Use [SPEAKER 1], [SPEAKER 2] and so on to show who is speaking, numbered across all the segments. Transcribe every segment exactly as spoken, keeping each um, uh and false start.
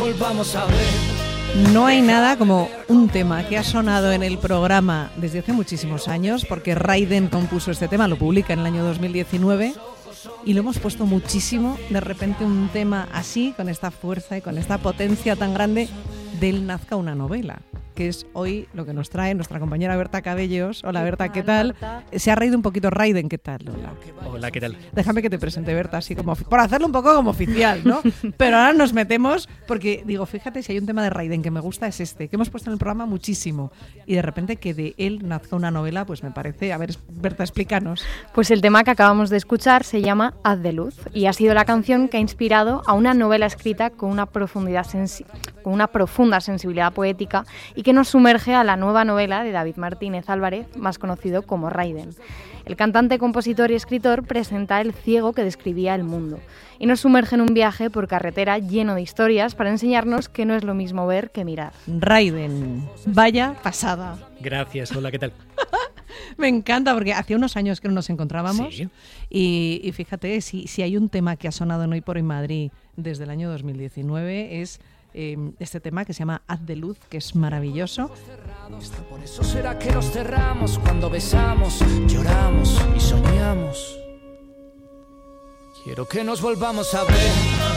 [SPEAKER 1] volvamos a ver.
[SPEAKER 2] No hay nada como un tema que ha sonado en el programa desde hace muchísimos años, porque Raiden compuso este tema, lo publica en el año dos mil diecinueve y lo hemos puesto muchísimo. De repente un tema así, con esta fuerza y con esta potencia tan grande, de él nazca una novela, que es hoy lo que nos trae nuestra compañera Berta Cabellos. Hola Berta, ¿qué tal? Se ha reído un poquito Raiden, ¿qué tal? Hola.
[SPEAKER 3] Hola, ¿qué tal?
[SPEAKER 2] Déjame que te presente, Berta, así como por hacerlo un poco como oficial, ¿no? Pero ahora nos metemos porque digo, fíjate, si hay un tema de Raiden que me gusta es este, que hemos puesto en el programa muchísimo, y de repente que de él nazca una novela, pues me parece, a ver, Berta, explícanos.
[SPEAKER 4] Pues el tema que acabamos de escuchar se llama Haz de luz y ha sido la canción que ha inspirado a una novela escrita con una profundidad sensi- con una profunda sensibilidad poética y que nos sumerge a la nueva novela de David Martínez Álvarez, más conocido como Raiden. El cantante, compositor y escritor presenta El ciego que describía el mundo y nos sumerge en un viaje por carretera lleno de historias para enseñarnos que no es lo mismo ver que mirar.
[SPEAKER 2] Raiden, vaya pasada.
[SPEAKER 3] Gracias, hola, ¿qué tal?
[SPEAKER 2] Me encanta porque hacía unos años que no nos encontrábamos,
[SPEAKER 3] sí.
[SPEAKER 2] y, y fíjate, si, si hay un tema que ha sonado en Hoy por Hoy Madrid desde el año dos mil diecinueve es eh, este tema que se llama Haz de luz, que es maravilloso.
[SPEAKER 1] Por eso será que nos cerramos cuando besamos, lloramos y soñamos. Quiero que nos volvamos a ver.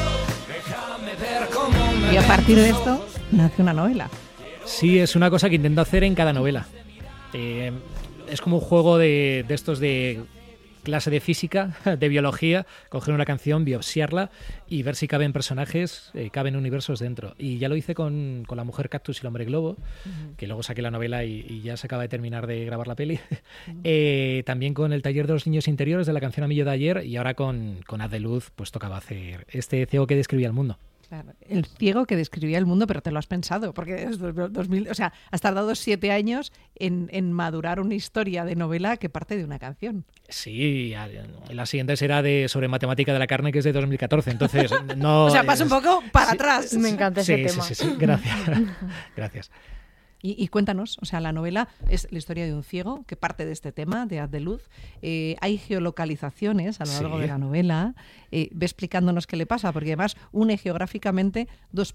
[SPEAKER 1] Déjame ver cómo me
[SPEAKER 2] Y a partir de esto nace una novela.
[SPEAKER 3] Sí, es una cosa que intento hacer en cada novela. Eh, es como un juego de, de estos de clase de física, de biología, coger una canción, biopsiarla y ver si caben personajes, eh, caben universos dentro. Y ya lo hice con, con La mujer cactus y el hombre globo, uh-huh. que luego saqué la novela y, y ya se acaba de terminar de grabar la peli. Uh-huh. eh, también con El taller de los niños interiores de la canción Amillo de ayer, y ahora con, con Haz de luz, pues tocaba hacer este ciego que describía el mundo.
[SPEAKER 2] Claro, el ciego que describía el mundo, pero te lo has pensado, porque es dos mil, o sea, has tardado siete años en, en madurar una historia de novela que parte de una canción.
[SPEAKER 3] Sí, la siguiente será de sobre matemática de la carne, que es de dos mil catorce, entonces no...
[SPEAKER 2] O sea, pasa un poco para
[SPEAKER 3] sí,
[SPEAKER 2] atrás.
[SPEAKER 4] Me encanta ese
[SPEAKER 3] sí,
[SPEAKER 4] tema.
[SPEAKER 3] Sí, sí, sí, gracias. Gracias.
[SPEAKER 2] Y, y cuéntanos, o sea, la novela es la historia de un ciego que parte de este tema, de Haz de luz. Eh, hay geolocalizaciones a lo largo
[SPEAKER 3] sí.
[SPEAKER 2] de la novela. Eh, ve explicándonos qué le pasa, porque además une geográficamente dos